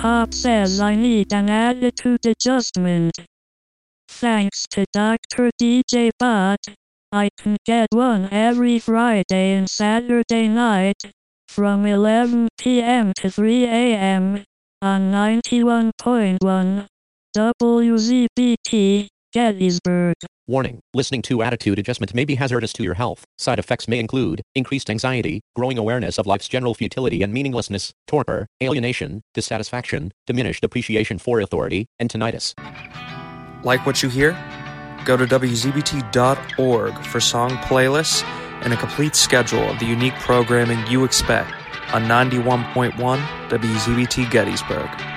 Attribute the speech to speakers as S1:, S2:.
S1: Pop says I need an attitude adjustment. Thanks to Dr. DJ Bot, I can get one every Friday and Saturday night from 11 p.m. to 3 a.m. on 91.1 WZBT, Gettysburg.
S2: Warning, listening to attitude adjustment may be hazardous to your health. Side effects may include increased anxiety, growing awareness of life's general futility and meaninglessness, torpor, alienation, dissatisfaction, diminished appreciation for authority, and tinnitus.
S3: Like what you hear? Go to WZBT.org for song playlists and a complete schedule of the unique programming you expect on 91.1 WZBT Gettysburg.